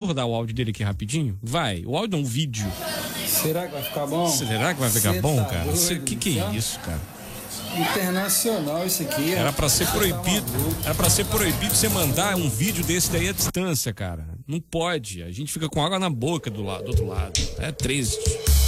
rodar o áudio dele aqui rapidinho? Vai. O áudio não, o vídeo. Será que vai ficar bom? Será que vai ficar bom, tá cara? Doido, Que é isso, cara? Internacional isso aqui. Era pra ser proibido. Era pra ser proibido você mandar um vídeo desse daí à distância, cara. Não pode. A gente fica com água na boca do outro lado. É triste.